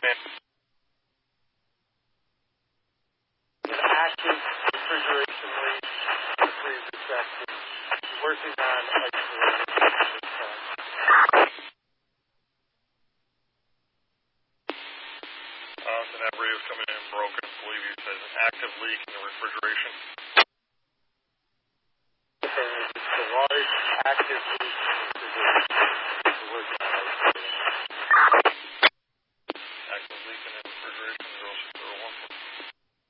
man. An active refrigeration leak in the freezer section. Working on isolating this time. So that radio's coming in broken. I believe you said an active leak in the refrigeration. Okay, it's a large active leak in the refrigeration.